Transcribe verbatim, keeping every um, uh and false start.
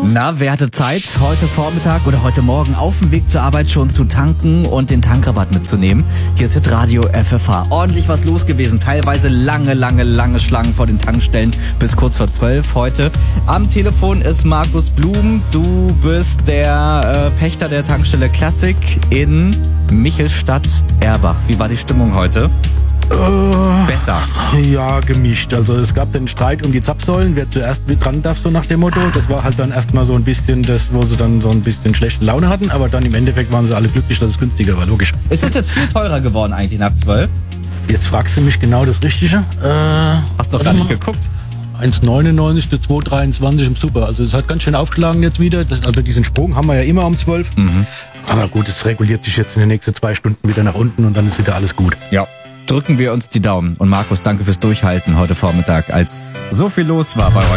Na, wer hatte Zeit, heute Vormittag oder heute Morgen auf dem Weg zur Arbeit schon zu tanken und den Tankrabatt mitzunehmen? Hier ist Hitradio F F H. Ordentlich was los gewesen. Teilweise lange, lange, lange Schlangen vor den Tankstellen bis kurz vor zwölf heute. Am Telefon ist Markus Blum. Du bist der äh, Pächter der Tankstelle Classic in Michelstadt-Erbach. Wie war die Stimmung heute? Äh, Besser. Ja, gemischt. Also es gab den Streit um die Zapfsäulen, wer zuerst mit dran darf, so nach dem Motto. Das war halt dann erstmal so ein bisschen das, wo sie dann so ein bisschen schlechte Laune hatten, aber dann im Endeffekt waren sie alle glücklich, dass es günstiger war, logisch. Ist das jetzt viel teurer geworden eigentlich nach zwölf? Jetzt fragst du mich genau das Richtige. Äh, Hast doch gar nicht geguckt. eins neunundneunzig zu zwei dreiundzwanzig im Super. Also es hat ganz schön aufgeschlagen jetzt wieder. Das, also diesen Sprung haben wir ja immer um zwölf. Mhm. Aber gut, es reguliert sich jetzt in den nächsten zwei Stunden wieder nach unten und dann ist wieder alles gut. Ja. Drücken wir uns die Daumen. Und Markus, danke fürs Durchhalten heute Vormittag, als so viel los war bei euch.